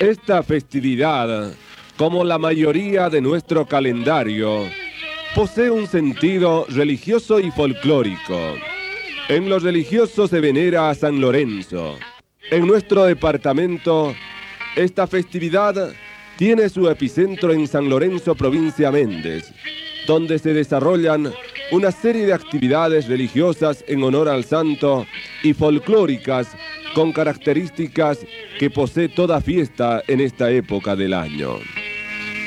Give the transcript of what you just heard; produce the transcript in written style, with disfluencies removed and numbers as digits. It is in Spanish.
Esta festividad, como la mayoría de nuestro calendario, posee un sentido religioso y folclórico. En lo religioso se venera a San Lorenzo. En nuestro departamento, esta festividad tiene su epicentro en San Lorenzo, provincia Méndez, donde se desarrollan una serie de actividades religiosas en honor al santo y folclóricas con características que posee toda fiesta en esta época del año.